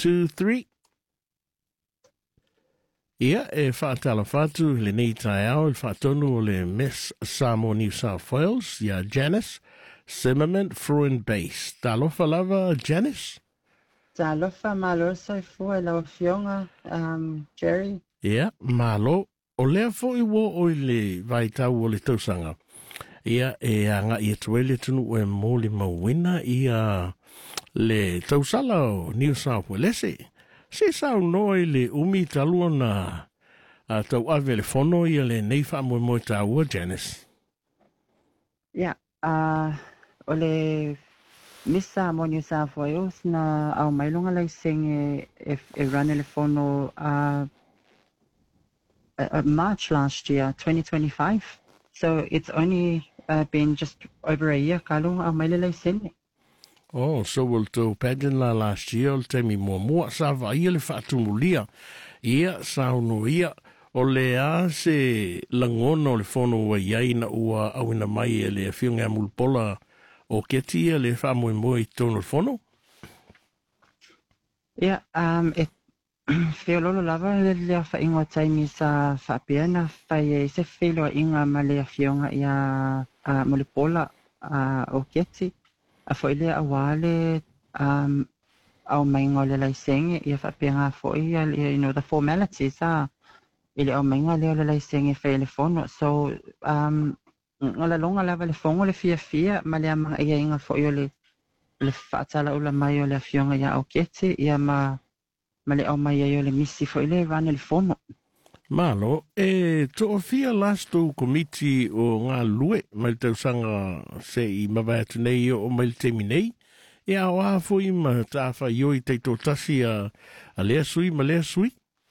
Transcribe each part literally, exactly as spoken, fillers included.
two, three. Ia, e whaatala whatu, le nei tai au, le whaatonu o le Miss Samoa New South Wales, ia Janice Zimmerman, Fruin Base. Talofa lava, Janice? Talofa malo sai fua lau fionga, um, Jerry. Ia, malo. O lea fo i wo o le vai tau o le tausanga. Ia, e anga i tuele tunu e mōli mawina ia le tausala o New South Wales. Se sau noi le umi talua na a tau ave le fono ia le neifa mo mo taua, Janice. Ia, uh, o le misa mo New South Wales na au mailonga lai senge e, e rane le fono uh, uh, March last year, twenty twenty-five. So it's only uh, been just over a year kalu au maile lai senge. Oh, so we'll do pageant la last year, te mi mua mua, sa va ia le whaatumulia. Ia, sa unu ia, o le a se langona o le fono wa iai na ua awina mai e le whiunga mulpola o keti ia le wha moe moe i tono le fono? Ia, um, e whiololo lava le lea wha ingoa taimi sa whapiana, whai e se whiloa inga ma lea whiunga ia uh, mulpola uh, o keti. A foi le awale um au mainga le lai senge ia fa penga foi you know the formalities ah ile au mainga le le lai senge fa le fono so um ngola longa lava le fongo le fia fia ma le ama ia inga foi le le fatala ula mai le fionga ia o kete ia ma ma le au mai ia le misi foi le vane le fono. Malo, e to fia lasto komiti o ngā lue, mai tau sanga se i mawai atu nei o mai te minei, e a oa fui ma tāwha ioi te tō tasi a, a lea sui, ma lea sui?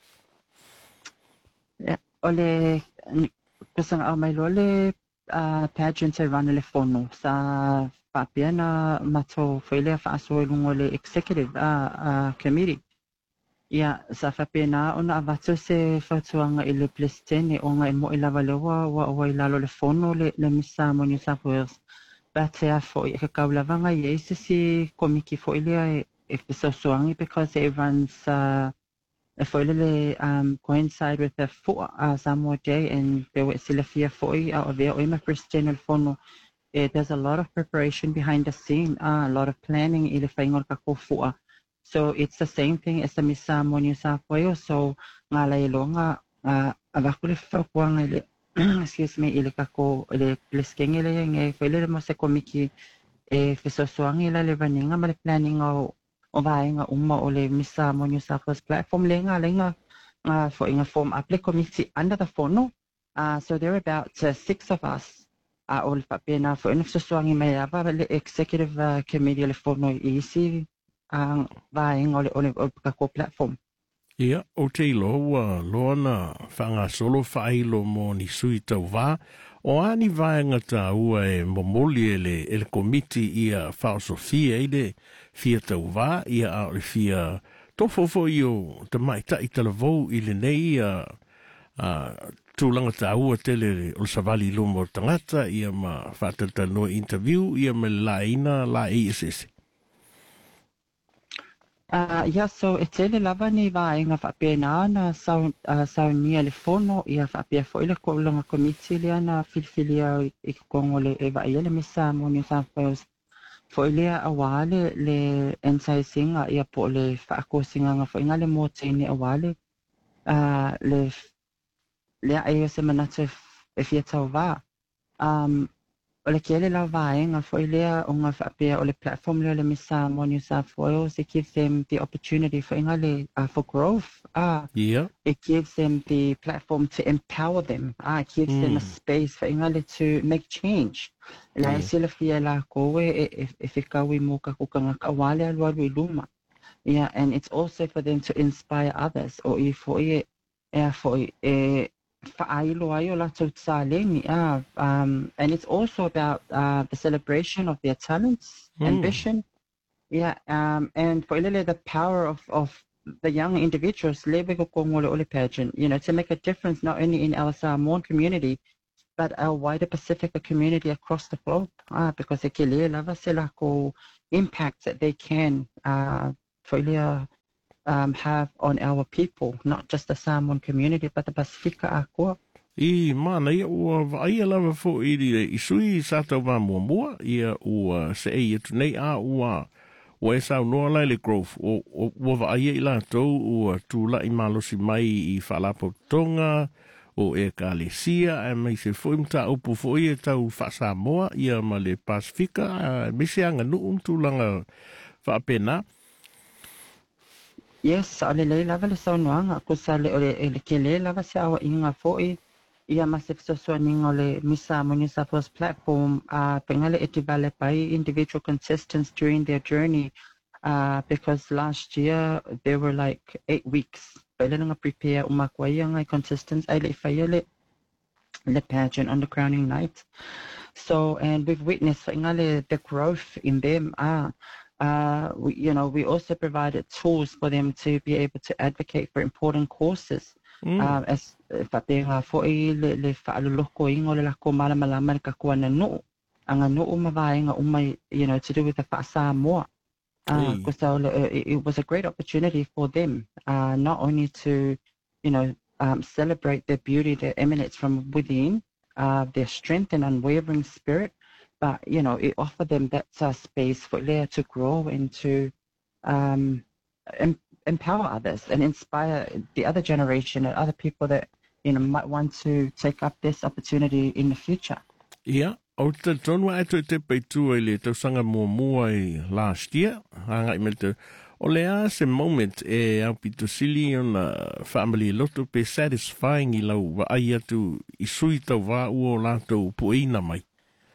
Yeah, o le, kusanga au mai lo le uh, pageant e rana le fono, sa papiana mato fai lea wha aso e lungo le executive uh, uh, committee. Ia, sa whapena ona avato se whatuanga i le plestene o nga i mo i lava lewa wa o i lalo le fono le, le misa mo New South Wales. Bate a fo i kakau lavanga i eise si komiki fo i lea e, e pisosoangi because it runs uh, e fo i le um, coincide with the fo uh, Samoa Day and te we sila fia fo i a o vea o ima plestene le fono. Eh, there's a lot of preparation behind the scene, uh, a lot of planning i le whaingor kako fua. So it's the same thing as the misa mo New South Wales. So nga la ilonga uh, avako le whakuanga ile excuse me ile kako ile pleskenge ile nge whaile mo se komiki e whesosoangi la le vaninga ma le planning o o vaenga uma o le misa mo New South Wales platform le nga le nga uh, for inga form up le komiti under the fono. Uh, so there are about uh, six of us uh, o le papena for ina whesosoangi mai ava le executive uh, committee le fono i isi ang vaeng ole ole kako platform. Ia, o te loa, loa na whanga solo whailo mo ni sui tau wā, o ani vaenga ta ua e momoli e le, e le komiti ia whao sofia i le fia tau wā, ia a le fia tofofo i o te mai ta i tala vau i le nei a tūlanga ta ua tele o savali lumo tangata, ia ma whātata no interview, ia me la ina la E S S. Uh, yeah, so e tele lava ni vaenga whapena na sau, uh, sau nia le fono ia whapea fo ile ko longa komiti le ana filfilia i kongo le e vai ele misa mo New South Wales fo ile awale le ensai singa ia po le whaako singa nga fo inga le mo tene awale uh, le le aio se manate e fia tau va um, o le kele la vaenga fo ilea o nga whapea o le platform leo le misa mo New South Wales, it gives them the opportunity for inga le, uh, for growth. Uh, yeah. It gives them the platform to empower them. Uh, it gives mm. them a space for inga le to make change. La yeah. Sila fia la koe e, e, e whikawi mo ka kukanga ka wale alua lui luma. Yeah, and it's also for them to inspire others. O i fo i e fo i e um, and it's also about uh, the celebration of their talents, mm. ambition, yeah, um, and for the power of, of the young individuals, pageant, you know, to make a difference not only in our Samoan community, but our wider Pacific community across the globe, uh, because the impact that they can uh, for um, have on our people, not just the Samoan community, but the Pasifika akua. I mana ia ua vaia lava fo i i sui sa tau wā mua mua ia ua se e atu nei a ua ua e sau noa lai le growth o ua vaia i la tau ua tū la i malosi mai i whalapo tonga o e ka le sia e mai se fo imta upu fo i e tau whasa moa ia ma le Pasifika me se anga nuu tūlanga whaapena. Yes, o le lei lava le saunoanga, ko sa le o le, le ke le lava se awa inga fo i ia masif so ningo le misa mo New South Wales platform uh pengale e develop by individual contestants during their journey uh because last year there were like eight weeks pele nga prepare umakwaya nga contestants ai le fayele the pageant on the crowning night. So and we've witnessed pengale the growth in them uh uh we, you know we also provided tools for them to be able to advocate for important causes. Mm. Uh, as whapenga fo'i le, le whaaloloko ingo le lako malamalama le kakuana nuu. Anga nuu mawaenga umai, you know, to do with the whaasa moa. Uh, hey. So uh, it, it was a great opportunity for them, uh, not only to, you know, um, celebrate their beauty that emanates from within, uh, their strength and unwavering spirit, but, you know, it offered them that uh, space for them to grow and to um, empower others and inspire the other generation and other people that, you know, might want to take up this opportunity in the future. Yeah, o te tonu ato te peitua I le tausanga mua mua I last year, hanga I melte, o le a se moment e au pito sili on a family loto pe satisfying I lau wa ai atu I sui tau wā ua o lato puina mai.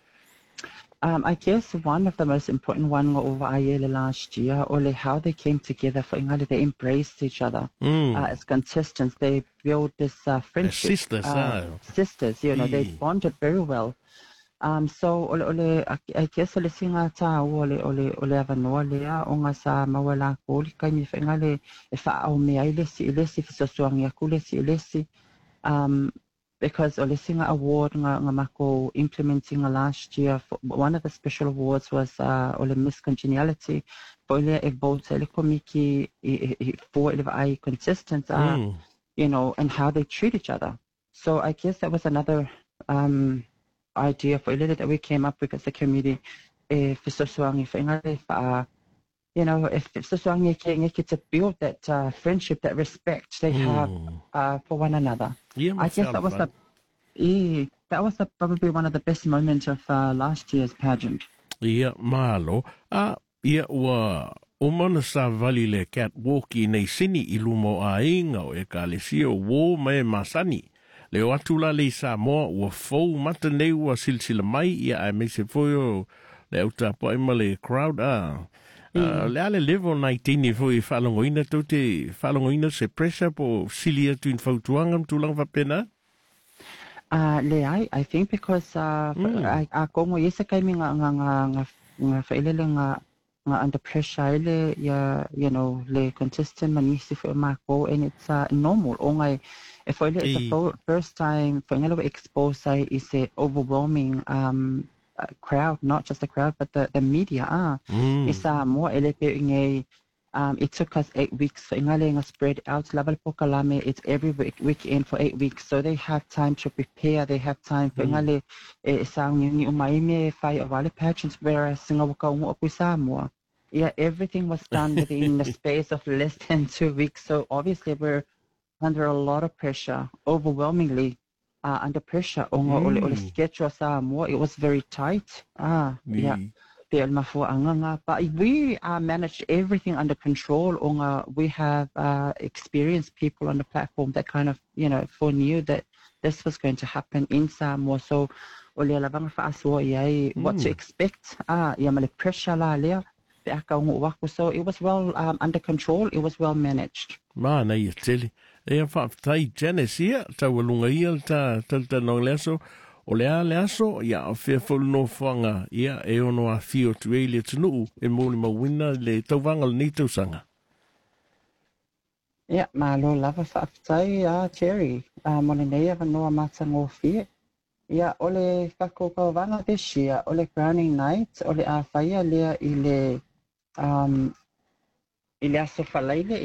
Um, I guess one of the most important one over Ayele last year, Ole, how they came together for Ingale, they embraced each other mm. uh, as contestants. They built this uh, friendship. As sisters, uh, sisters, you know, yeah. They bonded very well. Um, so Ole, Ole, I guess Ole singa ta Ole, Ole, Ole avanoa lea onga sa mawala ko li kai mi fa Ingale e fa au me ai lesi lesi fisosuangi aku lesi lesi. Um, because Ole Singa Award nga, nga mako implementing last year, for, one of the special awards was uh, Ole Miss Congeniality. For Ole e vote ele komiki for ele ai contestants, uh, mm. you know, and how they treat each other. So I guess that was another um, idea for Ole that we came up with as a community. E fisosuangi fa ingale fa you know, if Soswangi King to build that uh, friendship, that respect they have mm. uh, for one another. Yeah, I guess that was the yeah, that was the, probably one of the best moments of uh, last year's pageant. Yeah, malo. Ah, yeah, wa umana sa vali le catwalk I nei sini I lumo a inga o e ka le sio wo me masani. Le watula le sa mo wa fou mata nei wa silsila mai ia a me se foio le uta po le crowd ah. Uh, le ale level nineteen fo I whalongoina tau te whalongoina se pressure po silia tuin whautuanga tulang whapena? Uh, le ai, I think because uh, mm. a, a kongo yesa kai mi nga nga nga nga nga whaelele nga nga under pressure ele ya, you know, le contestant manisi fo mako and it's uh, normal. O ngai, if it's the first time for ngalo expose is a overwhelming um Uh, crowd, not just the crowd, but the, the media. Ah, mm. It's uh, more elevating. Um, it took us eight weeks. So ingaling spread out. Level pokalame. It's every week, weekend for eight weeks. So they have time to prepare. They have time for ingale. Sang ni umaime fai awale pageants. Whereas singawaka umu opusamua. Yeah, everything was done within the space of less than two weeks. So obviously we're under a lot of pressure, overwhelmingly. Uh, under pressure, mm. ole ole schedule sa mo, it was very tight. Ah, yeah. Mm. But we uh, managed everything under control. Onga, we have uh, experienced people on the platform that kind of, you know, foreknew that this was going to happen in Samoa. So, ole lavanga fa aso yai what to expect. Ah, yamale pressure la lea. So it was well um, under control. It was well managed. Ma na ia tele. E fa tai Janice ia ta walunga ia ta ta ta no leso o lea leso ia fe fo no fanga ia e ono a fio tu ele tunu e mo ma wina le tawanga ni tu sanga. Yeah, ma lo lava fa tai a Cherry. A mo nei ava no mata ngo fi. Ia ole fa ko ka vanga this year ole crowning night ole a faia le ile um ile aso falaile